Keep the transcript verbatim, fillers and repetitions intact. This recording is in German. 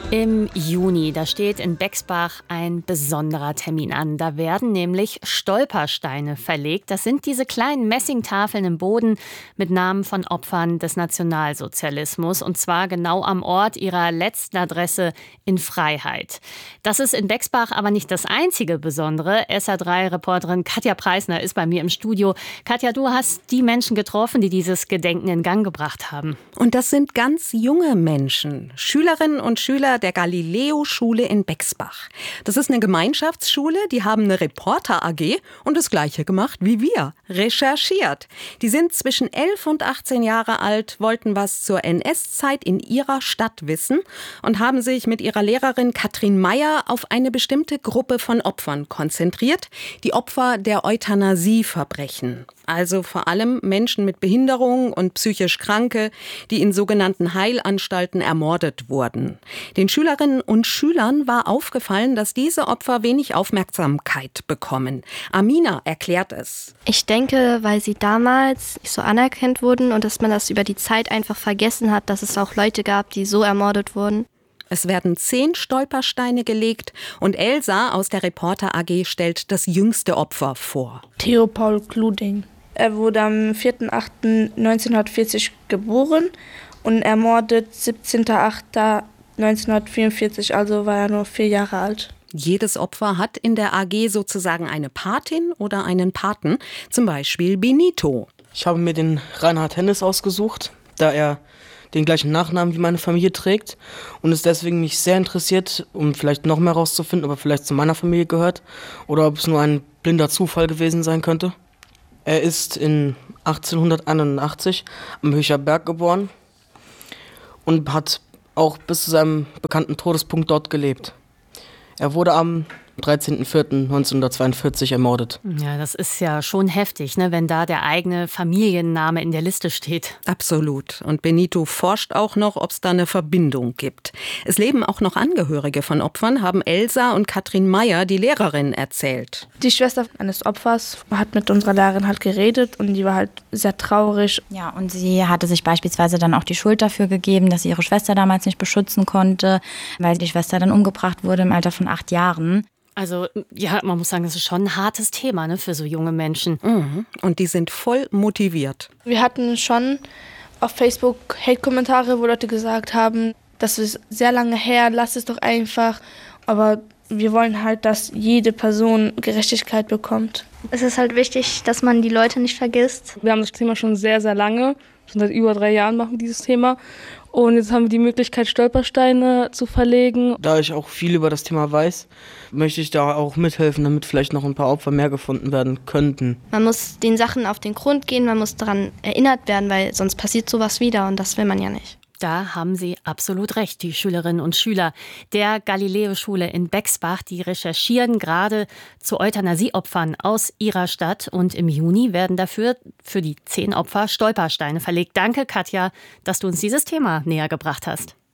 Im Juni, da steht in Bexbach ein besonderer Termin an. Da werden nämlich Stolpersteine verlegt. Das sind diese kleinen Messingtafeln im Boden mit Namen von Opfern des Nationalsozialismus. Und zwar genau am Ort ihrer letzten Adresse in Freiheit. Das ist in Bexbach aber nicht das einzige Besondere. S R drei Reporterin Katja Preisner ist bei mir im Studio. Katja, du hast die Menschen getroffen, die dieses Gedenken in Gang gebracht haben. Und das sind ganz junge Menschen, Schülerinnen und Schüler der Galileo-Schule in Bexbach. Das ist eine Gemeinschaftsschule, die haben eine Reporter-A G und das Gleiche gemacht wie wir, recherchiert. Die sind zwischen elf und achtzehn Jahre alt, wollten was zur N S-Zeit in ihrer Stadt wissen und haben sich mit ihrer Lehrerin Katrin Meyer auf eine bestimmte Gruppe von Opfern konzentriert, die Opfer der Euthanasie-Verbrechen. Also vor allem Menschen mit Behinderung und psychisch Kranke, die in sogenannten Heilanstalten ermordet wurden. Den Schülerinnen und Schülern war aufgefallen, dass diese Opfer wenig Aufmerksamkeit bekommen. Amina erklärt es. Ich denke, weil sie damals nicht so anerkannt wurden und dass man das über die Zeit einfach vergessen hat, dass es auch Leute gab, die so ermordet wurden. Es werden zehn Stolpersteine gelegt und Elsa aus der Reporter-A G stellt das jüngste Opfer vor. Theo Paul Kluding. Er wurde am vierter achter neunzehnhundertvierzig geboren und ermordet siebzehnter achter neunzehnhundertvierundvierzig, also war er nur vier Jahre alt. Jedes Opfer hat in der A G sozusagen eine Patin oder einen Paten, zum Beispiel Benito. Ich habe mir den Reinhard Hennes ausgesucht, da er den gleichen Nachnamen wie meine Familie trägt und es deswegen mich sehr interessiert, um vielleicht noch mehr herauszufinden, ob er vielleicht zu meiner Familie gehört oder ob es nur ein blinder Zufall gewesen sein könnte. Er ist in achtzehnhunderteinundachtzig am Höcher Berg geboren und hat auch bis zu seinem bekannten Todespunkt dort gelebt. Er wurde am dreizehnter vierter neunzehnhundertzweiundvierzig ermordet. Ja, das ist ja schon heftig, ne, wenn da der eigene Familienname in der Liste steht. Absolut. Und Benito forscht auch noch, ob es da eine Verbindung gibt. Es leben auch noch Angehörige von Opfern, haben Elsa und Katrin Meyer, die Lehrerin, erzählt. Die Schwester eines Opfers hat mit unserer Lehrerin halt geredet und die war halt sehr traurig. Ja, und sie hatte sich beispielsweise dann auch die Schuld dafür gegeben, dass sie ihre Schwester damals nicht beschützen konnte, weil die Schwester dann umgebracht wurde im Alter von acht Jahren. Also ja, man muss sagen, das ist schon ein hartes Thema, ne, für so junge Menschen. Mhm. Und die sind voll motiviert. Wir hatten schon auf Facebook Hate-Kommentare, wo Leute gesagt haben, das ist sehr lange her, lass es doch einfach. Aber wir wollen halt, dass jede Person Gerechtigkeit bekommt. Es ist halt wichtig, dass man die Leute nicht vergisst. Wir haben das Thema schon sehr, sehr lange. Schon seit über drei Jahren machen wir dieses Thema. Und jetzt haben wir die Möglichkeit, Stolpersteine zu verlegen. Da ich auch viel über das Thema weiß, möchte ich da auch mithelfen, damit vielleicht noch ein paar Opfer mehr gefunden werden könnten. Man muss den Sachen auf den Grund gehen, man muss daran erinnert werden, weil sonst passiert sowas wieder und das will man ja nicht. Da haben Sie absolut recht, die Schülerinnen und Schüler der Galileo-Schule in Bexbach, die recherchieren gerade zu Euthanasieopfern aus ihrer Stadt. Und im Juni werden dafür für die zehn Opfer Stolpersteine verlegt. Danke, Katja, dass du uns dieses Thema näher gebracht hast.